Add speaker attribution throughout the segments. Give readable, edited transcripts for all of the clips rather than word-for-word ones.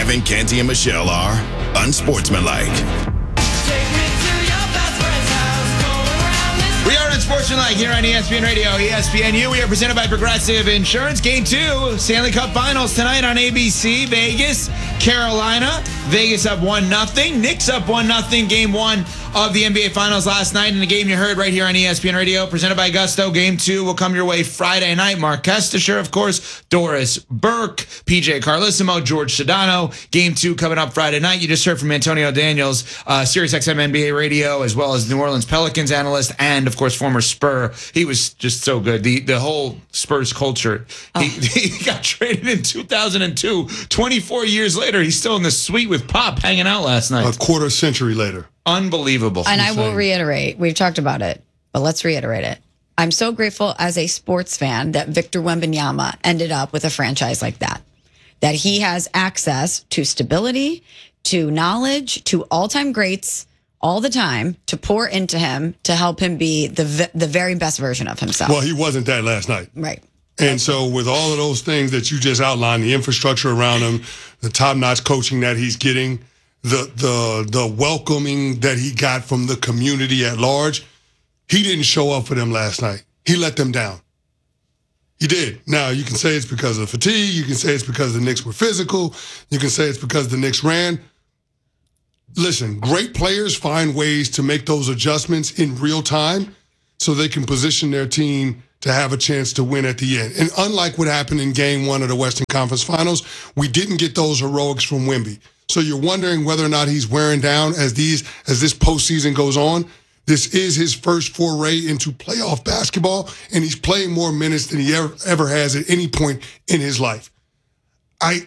Speaker 1: Kevin, Canty, and Michelle are unsportsmanlike.
Speaker 2: We are unsportsmanlike here on ESPN Radio, ESPNU. We are presented by Progressive Insurance. Game 2, Stanley Cup Finals tonight on ABC. Vegas, Carolina. Vegas up 1-0. Knicks up 1-0. Game 1 of the NBA Finals last night. In the game you heard right here on ESPN Radio, presented by Gusto. Game 2 will come your way Friday night. Mark Kestisher, of course. Doris Burke, PJ Carlissimo, George Sedano. Game 2 coming up Friday night. You just heard from Antonio Daniels, SiriusXM NBA Radio, as well as New Orleans Pelicans analyst, and, of course, former Spur. He was just so good. The whole Spurs culture. He got traded in 2002. 24 years later, he's still in the suite with Pop hanging out last night.
Speaker 3: A quarter century later.
Speaker 2: Unbelievable.
Speaker 4: And I will reiterate, we've talked about it, but let's reiterate it. I'm so grateful as a sports fan that Victor Wembanyama ended up with a franchise like that. That he has access to stability, to knowledge, to all-time greats all the time to pour into him to help him be the very best version of himself.
Speaker 3: Well, he wasn't that last night.
Speaker 4: Right.
Speaker 3: And so with all of those things that you just outlined, the infrastructure around him, the top-notch coaching that he's getting, the welcoming that he got from the community at large, he didn't show up for them last night. He let them down. He did. Now, you can say it's because of fatigue. You can say it's because the Knicks were physical. You can say it's because the Knicks ran. Listen, great players find ways to make those adjustments in real time so they can position their team to have a chance to win at the end. And unlike what happened in Game 1 of the Western Conference Finals, we didn't get those heroics from Wemby. So you're wondering whether or not he's wearing down as this postseason goes on. This is his first foray into playoff basketball, and he's playing more minutes than he ever has at any point in his life. I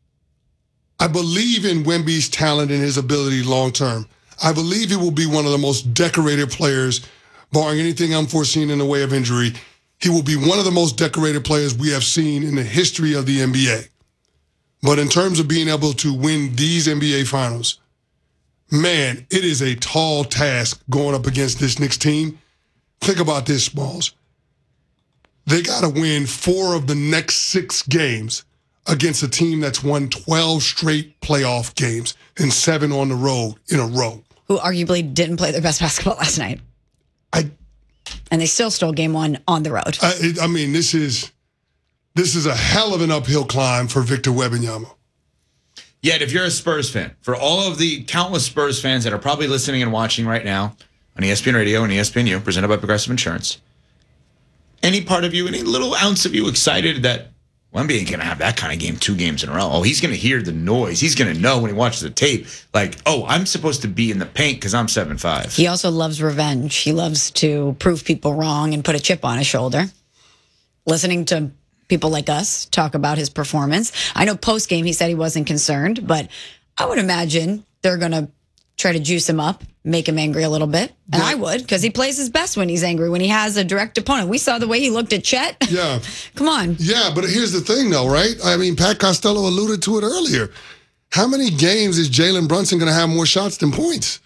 Speaker 3: believe in Wemby's talent and his ability long term. I believe he will be one of the most decorated players, barring anything unforeseen in the way of injury. He will be one of the most decorated players we have seen in the history of the NBA. But in terms of being able to win these NBA Finals, man, it is a tall task going up against this Knicks team. Think about this, Smalls. They got to win 4 of the next 6 games against a team that's won 12 straight playoff games and 7 on the road in a row.
Speaker 4: Who arguably didn't play their best basketball last night. And they still stole Game 1 on the road.
Speaker 3: I mean, this is a hell of an uphill climb for Victor Wembanyama.
Speaker 2: Yet, if you're a Spurs fan, for all of the countless Spurs fans that are probably listening and watching right now on ESPN Radio and ESPNU, presented by Progressive Insurance, any part of you, any little ounce of you excited that Wemby ain't going to have that kind of game 2 games in a row? Oh, he's going to hear the noise. He's going to know when he watches the tape, like, oh, I'm supposed to be in the paint because I'm 7'5".
Speaker 4: He also loves revenge. He loves to prove people wrong and put a chip on his shoulder. Listening to people like us talk about his performance. I know post-game he said he wasn't concerned, but I would imagine they're going to try to juice him up, make him angry a little bit. And I would, because he plays his best when he's angry, when he has a direct opponent. We saw the way he looked at Chet.
Speaker 3: Yeah.
Speaker 4: Come on.
Speaker 3: Yeah, but here's the thing, though, right? I mean, Pat Costello alluded to it earlier. How many games is Jalen Brunson going to have more shots than points?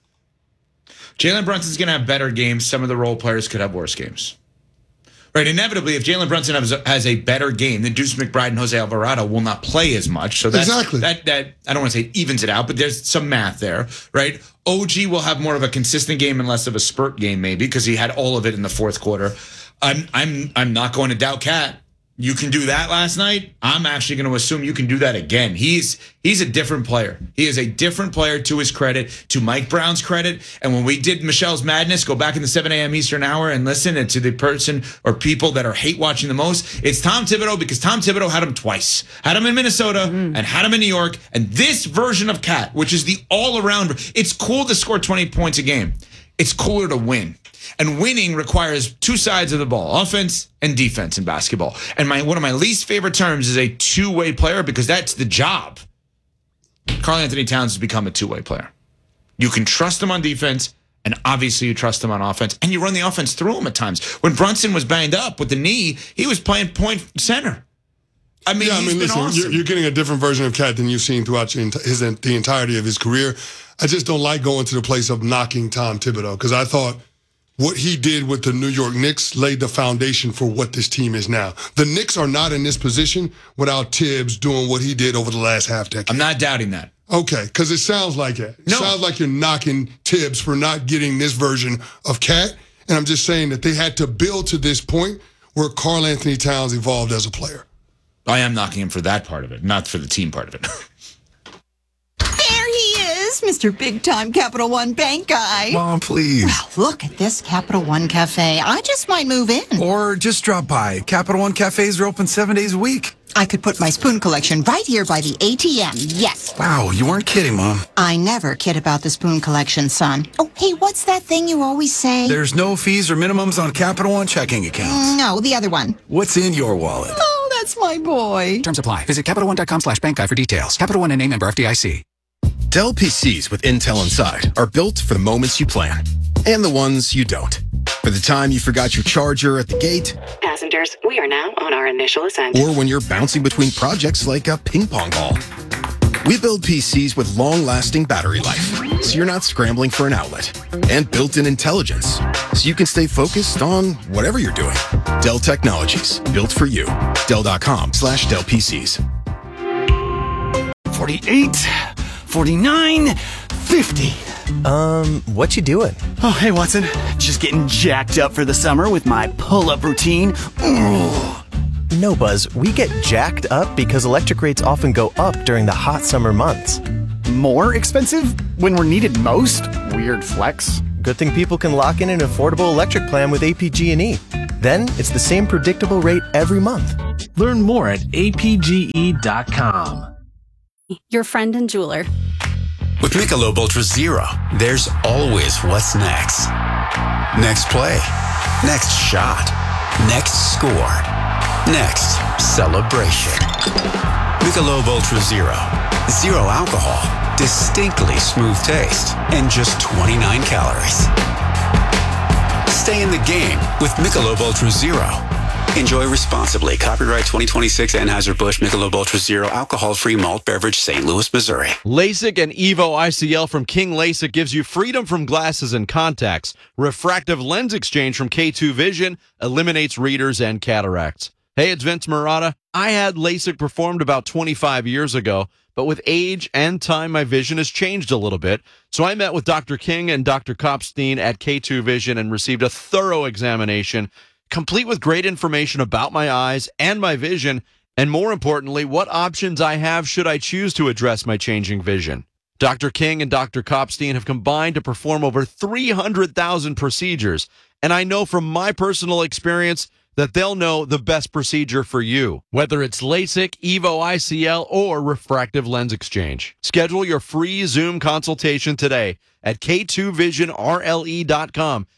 Speaker 2: Jalen Brunson's going to have better games. Some of the role players could have worse games. Right, inevitably, if Jalen Brunson has a better game, then Deuce McBride and Jose Alvarado will not play as much. So that's,
Speaker 3: exactly.
Speaker 2: that I don't want to say evens it out, but there's some math there, right? OG will have more of a consistent game and less of a spurt game, maybe, because he had all of it in the fourth quarter. I'm not going to doubt Cat. You can do that last night. I'm actually going to assume you can do that again. He's a different player. He is a different player, to his credit, to Mike Brown's credit. And when we did Michelle's Madness, go back in the 7 a.m. Eastern hour and listen to the person or people that are hate watching the most. It's Tom Thibodeau, because Tom Thibodeau had him twice. Had him in Minnesota and had him in New York. And this version of Cat, which is the all-around, it's cool to score 20 points a game. It's cooler to win. And winning requires 2 sides of the ball, offense and defense in basketball. And one of my least favorite terms is a two-way player, because that's the job. Karl Anthony Towns has become a two-way player. You can trust him on defense, and obviously you trust him on offense, and you run the offense through him at times. When Brunson was banged up with the knee, he was playing point center. I mean, he's been
Speaker 3: listen,
Speaker 2: awesome.
Speaker 3: You're getting a different version of Cat than you've seen throughout the entirety of his career. I just don't like going to the place of knocking Tom Thibodeau, because I thought what he did with the New York Knicks laid the foundation for what this team is now. The Knicks are not in this position without Tibbs doing what he did over the last half decade.
Speaker 2: I'm not doubting that.
Speaker 3: Okay, because it sounds like it. It sounds like you're knocking Tibbs for not getting this version of Cat. And I'm just saying that they had to build to this point where Karl Anthony Towns evolved as a player.
Speaker 2: I am knocking him for that part of it, not for the team part of it.
Speaker 5: There he is, Mr. Big Time Capital One Bank guy.
Speaker 6: Mom, please.
Speaker 5: Well, look at this Capital One Cafe. I just might move in.
Speaker 6: Or just drop by. Capital One cafes are open 7 days a week.
Speaker 5: I could put my spoon collection right here by the ATM. Yes.
Speaker 6: Wow, you weren't kidding, Mom.
Speaker 5: I never kid about the spoon collection, son. Oh, hey, what's that thing you always say?
Speaker 6: There's no fees or minimums on Capital One checking accounts.
Speaker 5: No, the other one.
Speaker 6: What's in your wallet?
Speaker 5: Oh, that's my boy.
Speaker 7: Terms apply. Visit CapitalOne.com/bank guide for details. Capital One and name member FDIC.
Speaker 8: Dell PCs with Intel inside are built for the moments you plan and the ones you don't. For the time you forgot your charger at the gate.
Speaker 9: Passengers, we are now on our initial ascent.
Speaker 8: Or when you're bouncing between projects like a ping pong ball. We build PCs with long-lasting battery life, so you're not scrambling for an outlet. And built-in intelligence, so you can stay focused on whatever you're doing. Dell Technologies, built for you. Dell.com/Dell PCs.
Speaker 10: 48, 49, 50.
Speaker 11: What you doing?
Speaker 10: Oh, hey, Watson. Just getting jacked up for the summer with my pull-up routine. Ooh.
Speaker 11: No, Buzz. We get jacked up because electric rates often go up during the hot summer months.
Speaker 10: More expensive when we're needed most? Weird flex.
Speaker 11: Good thing people can lock in an affordable electric plan with APG&E. Then it's the same predictable rate every month.
Speaker 12: Learn more at apge.com.
Speaker 13: Your friend and jeweler.
Speaker 14: With Michelob Ultra Zero, there's always what's next. Next play. Next shot. Next score. Next celebration. Michelob Ultra Zero. Zero alcohol. Distinctly smooth taste. And just 29 calories. Stay in the game with Michelob Ultra Zero. Enjoy responsibly. Copyright 2026 Anheuser-Busch Michelob Ultra Zero alcohol-free malt beverage, St. Louis, Missouri.
Speaker 15: LASIK and EVO ICL from King LASIK gives you freedom from glasses and contacts. Refractive lens exchange from K2 Vision eliminates readers and cataracts. Hey, it's Vince Marotta. I had LASIK performed about 25 years ago, but with age and time, my vision has changed a little bit. So I met with Dr. King and Dr. Kopstein at K2 Vision and received a thorough examination, complete with great information about my eyes and my vision, and more importantly, what options I have should I choose to address my changing vision. Dr. King and Dr. Kopstein have combined to perform over 300,000 procedures, and I know from my personal experience that they'll know the best procedure for you, whether it's LASIK, EVO ICL, or refractive lens exchange. Schedule your free Zoom consultation today at K2VisionRLE.com.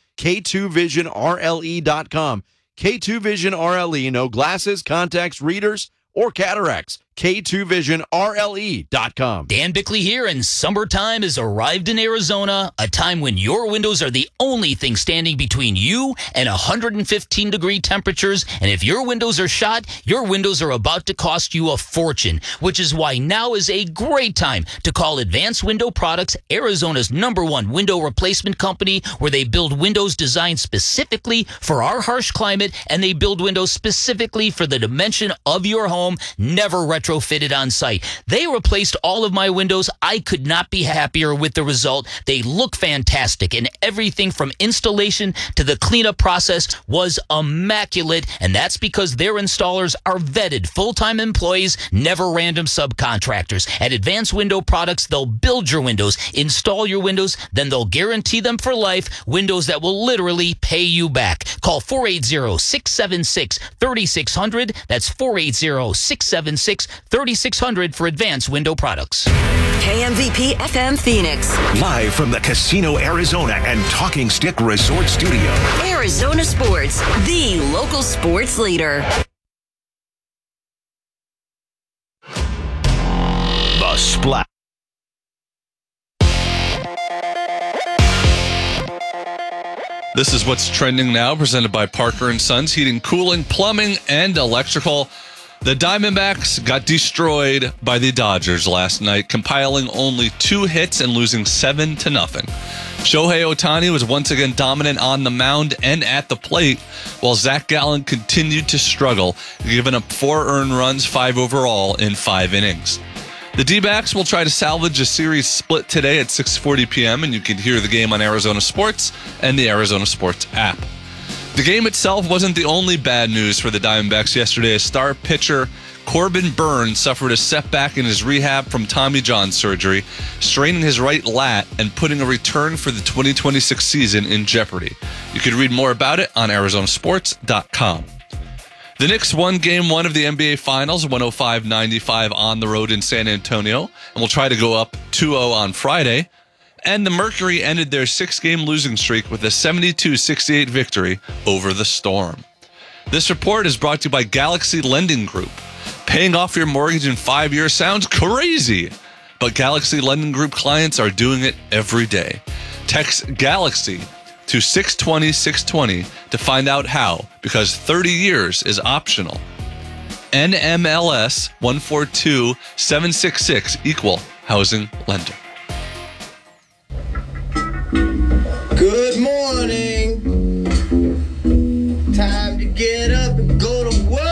Speaker 15: K2VisionRLE.com. K2 Vision RLE, no glasses, contacts, readers, or cataracts. K2VisionRLE.com.
Speaker 16: Dan Bickley here, and summertime has arrived in Arizona, a time when your windows are the only thing standing between you and 115-degree temperatures. And if your windows are shot, your windows are about to cost you a fortune, which is why now is a great time to call Advanced Window Products, Arizona's #1 window replacement company, where they build windows designed specifically for our harsh climate, and they build windows specifically for the dimension of your home, never retrofitted on site. They replaced all of my windows. I could not be happier with the result. They look fantastic, and everything from installation to the cleanup process was immaculate, and that's because their installers are vetted full-time employees, never random subcontractors. At Advanced Window Products, they'll build your windows, install your windows, then they'll guarantee them for life, windows that will literally pay you back. Call 480-676-3600. That's 480-676-3600 for Advanced Window Products.
Speaker 17: KMVP FM Phoenix.
Speaker 18: Live from the Casino Arizona and Talking Stick Resort Studio.
Speaker 17: Arizona Sports, the local sports leader.
Speaker 18: The Splash.
Speaker 19: This is what's trending now, presented by Parker & Sons Heating, Cooling, Plumbing, and Electrical. The Diamondbacks got destroyed by the Dodgers last night, compiling only 2 hits and losing 7-0. Shohei Ohtani was once again dominant on the mound and at the plate, while Zach Gallen continued to struggle, giving up 4 earned runs, 5 overall in 5 innings. The D-backs will try to salvage a series split today at 6:40 p.m., and you can hear the game on Arizona Sports and the Arizona Sports app. The game itself wasn't the only bad news for the Diamondbacks yesterday, as star pitcher Corbin Burns suffered a setback in his rehab from Tommy John surgery, straining his right lat and putting a return for the 2026 season in jeopardy. You can read more about it on ArizonaSports.com. The Knicks won Game 1 of the NBA Finals, 105-95 on the road in San Antonio, and will try to go up 2-0 on Friday. And the Mercury ended their 6-game losing streak with a 72-68 victory over the Storm. This report is brought to you by Galaxy Lending Group. Paying off your mortgage in 5 years sounds crazy, but Galaxy Lending Group clients are doing it every day. Text GALAXY to 620-620 to find out how, because 30 years is optional. NMLS 142766, equal housing lender.
Speaker 20: Good morning. Time to get up and go to work.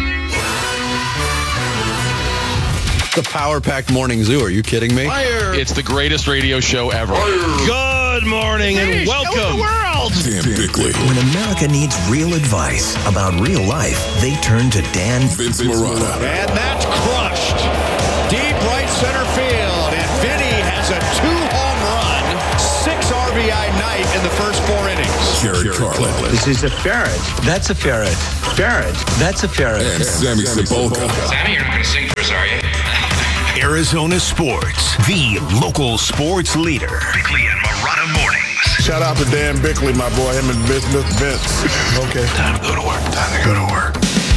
Speaker 15: The power-packed morning zoo. Are you kidding me?
Speaker 20: Fire.
Speaker 21: It's the greatest radio show ever.
Speaker 22: Good morning and welcome.
Speaker 1: Dan Bickley.
Speaker 18: When America needs real advice about real life, they turn to Dan
Speaker 1: Vince Marotta.
Speaker 22: And that's crushed. Deep right center field. And Vinny has a 2-home run, 6 RBI night in the first 4 innings.
Speaker 1: Jared Carlin.
Speaker 22: This is a ferret. That's a ferret. Ferret. That's a ferret.
Speaker 1: And Sammy Sepulka.
Speaker 23: Sammy, you're not going to sing for us, are you?
Speaker 18: Arizona Sports, the local sports leader.
Speaker 23: Bickley and Marotta mornings.
Speaker 3: Shout out to Dan Bickley, my boy, him and Vince. Okay.
Speaker 23: Time to go to work. Time to go to work.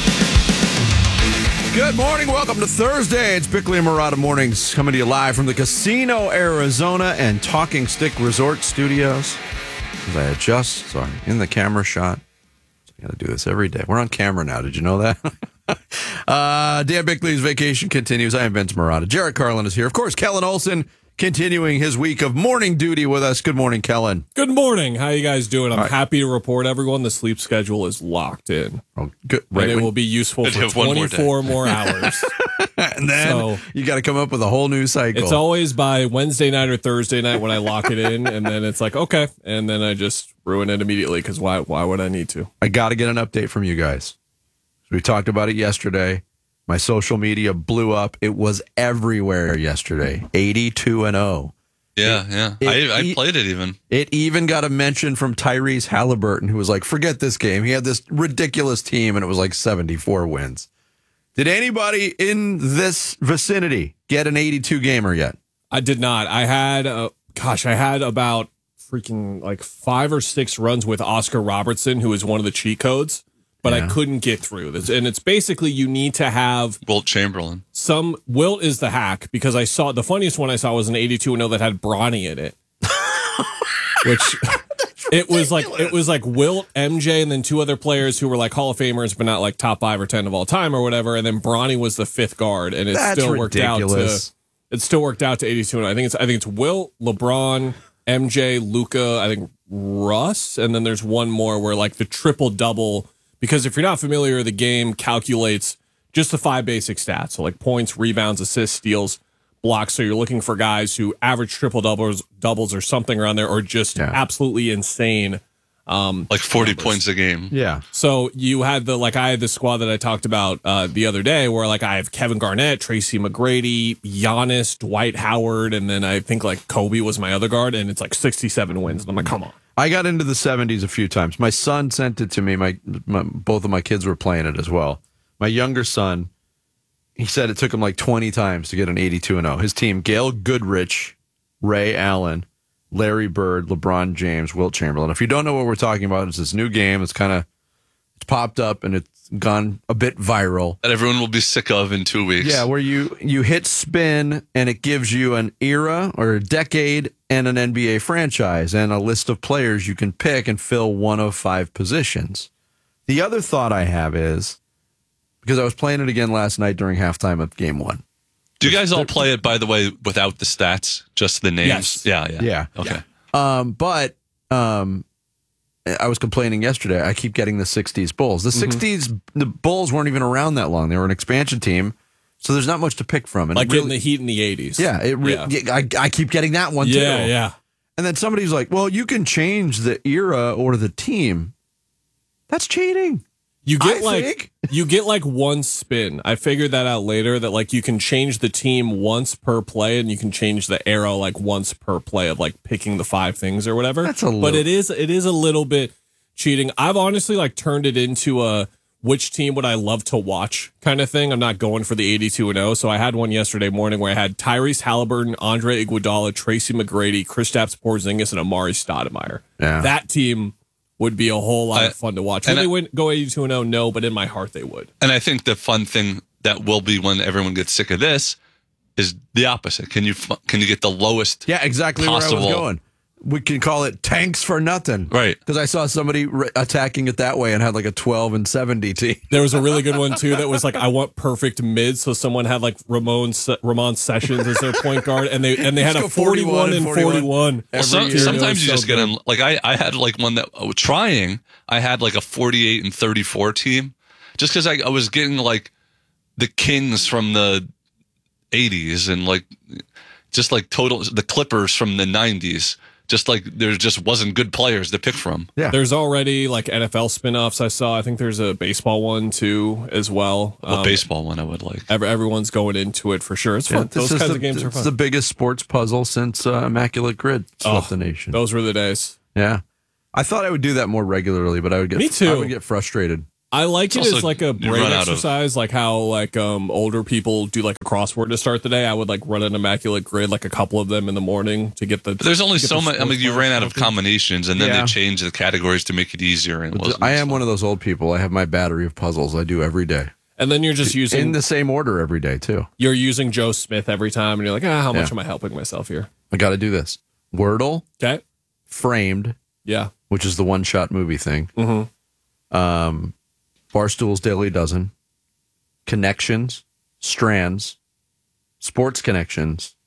Speaker 15: Good morning. Welcome to Thursday. It's Bickley and Marotta Mornings coming to you live from the Casino Arizona and Talking Stick Resort Studios. As I adjust, so I'm in the camera shot. I got to do this every day. We're on camera now. Did you know that? Dan Bickley's vacation continues. I am Vince Marotta. Jared Carlin is here. Of course, Kellen Olson continuing his week of morning duty with us. Good morning, Kellen.
Speaker 24: Good morning. How you guys doing? I'm happy to report, everyone, the sleep schedule is locked in.
Speaker 15: Oh, good.
Speaker 24: Right, and it will be useful for 24 more hours.
Speaker 15: And then you got to come up with a whole new cycle.
Speaker 24: It's always by Wednesday night or Thursday night when I lock it in, and then it's like, okay. And then I just ruin it immediately because why would I need to?
Speaker 15: I got to get an update from you guys. We talked about it yesterday. My social media blew up. It was everywhere yesterday. 82-0.
Speaker 19: Yeah. I played it even.
Speaker 15: It even got a mention from Tyrese Halliburton, who was like, forget this game. He had this ridiculous team, and it was like 74 wins. Did anybody in this vicinity get an 82 gamer yet?
Speaker 24: I did not. I had, I had about freaking like 5 or 6 runs with Oscar Robertson, who is one of the cheat codes. But I couldn't get through this. And it's basically you need to have
Speaker 19: Wilt Chamberlain.
Speaker 24: Wilt is the hack, because I saw the funniest one I saw was an 82-0 that had Bronny in it. Which it was like Wilt, MJ, and then 2 other players who were like Hall of Famers, but not like top 5 or 10 of all time or whatever. And then Bronny was the 5th guard, and it still worked out to 82-0. I think it's Wilt, LeBron, MJ, Luka, I think Russ, and then there's one more where like the triple double. Because if you're not familiar, the game calculates just the 5 basic stats. So like points, rebounds, assists, steals, blocks. So you're looking for guys who average triple doubles or something around there, or just absolutely insane.
Speaker 19: Like 40 points a game.
Speaker 15: Yeah.
Speaker 24: So you had I had the squad that I talked about the other day where like I have Kevin Garnett, Tracy McGrady, Giannis, Dwight Howard, and then I think like Kobe was my other guard, and it's like 67 wins. And I'm like, come on.
Speaker 15: I got into the 70s a few times. My son sent it to me. Both of my kids were playing it as well. My younger son, he said it took him like 20 times to get an 82-0. His team, Gail Goodrich, Ray Allen, Larry Bird, LeBron James, Wilt Chamberlain. If you don't know what we're talking about, it's this new game. It's popped up and it's gone a bit viral.
Speaker 19: That everyone will be sick of in 2 weeks.
Speaker 15: Yeah, where you hit spin and it gives you an era or a decade and an NBA franchise and a list of players you can pick and fill one of 5 positions. The other thought I have is, because I was playing it again last night during halftime of game 1.
Speaker 19: Do you guys all play it, by the way, without the stats, just the names?
Speaker 24: Yes.
Speaker 19: Yeah.
Speaker 15: Yeah.
Speaker 19: Okay.
Speaker 15: But I was complaining yesterday. I keep getting the 60s Bulls. The 60s, the Bulls weren't even around that long. They were an expansion team, so there's not much to pick from. And
Speaker 24: like getting the Heat in the 80s.
Speaker 15: Yeah, I keep getting that one too.
Speaker 24: Yeah.
Speaker 15: And then somebody's like, well, you can change the era or the team. That's cheating.
Speaker 24: You get like one spin. I figured that out later, that like you can change the team once per play, and you can change the era like once per play of like picking the 5 things or whatever. But it is a little bit cheating. I've honestly like turned it into a which team would I love to watch kind of thing. I'm not going for the 82-0. So I had one yesterday morning where I had Tyrese Halliburton, Andre Iguodala, Tracy McGrady, Kristaps Porzingis, and Amari Stoudemire.
Speaker 15: Yeah.
Speaker 24: That team would be a whole lot of fun to watch. Would they wouldn't go 82-0? No, but in my heart they would.
Speaker 19: And I think the fun thing that will be when everyone gets sick of this is the opposite. Can you get the lowest?
Speaker 15: Yeah, exactly
Speaker 19: possible?
Speaker 15: Where I was going. We can call it tanks for nothing.
Speaker 19: Right.
Speaker 15: Because I saw somebody attacking it that way and had like a 12-70 team.
Speaker 24: There was a really good one, too, that was like, I want perfect mid. So someone had like Ramon Sessions as their point guard, and they had a 41 and 41.
Speaker 19: Well, sometimes you just get in. Like I had like one that I had like a 48 and 34 team, just because I was getting like the Kings from the 80s and like just like the Clippers from the 90s. Just like there just wasn't good players to pick from.
Speaker 24: Yeah. There's already like NFL spinoffs I saw. I think there's a baseball one too as well.
Speaker 19: Baseball one I would like.
Speaker 24: Everyone's going into it for sure. It's fun. Those kinds of games are fun.
Speaker 15: It's the biggest sports puzzle since Immaculate Grid swept the nation.
Speaker 24: Those were the days.
Speaker 15: Yeah. I thought I would do that more regularly, but I would get frustrated.
Speaker 24: I like it as like a brain exercise, like how like older people do like a crossword to start the day. I would like run an Immaculate Grid, like a couple of them in the morning to get the.
Speaker 19: But there's only so much. I mean, you ran out of combinations, and then they changed the categories to make it easier. And
Speaker 15: I am one of those old people. I have my battery of puzzles I do every day.
Speaker 24: And then you're just using
Speaker 15: in the same order every day too.
Speaker 24: You're using Joe Smith every time, and you're like, how much am I helping myself here?
Speaker 15: I got to do this. Wordle.
Speaker 24: Okay.
Speaker 15: Framed.
Speaker 24: Yeah.
Speaker 15: Which is the one-shot movie thing.
Speaker 24: Mm-hmm.
Speaker 15: Barstool's Daily Dozen, Connections, Strands, Sports Connections,